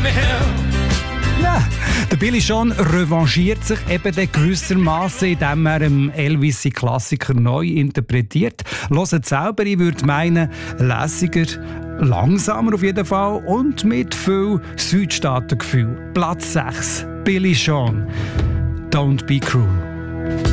Ja, der Billy Sean revanchiert sich eben gewissermaßen, indem er Elvis seinen Klassiker neu interpretiert. Hört selber, ich würde meinen, lässiger, langsamer auf jeden Fall und mit viel Südstaatengefühl. Platz 6, Billy Sean, Don't Be Cruel.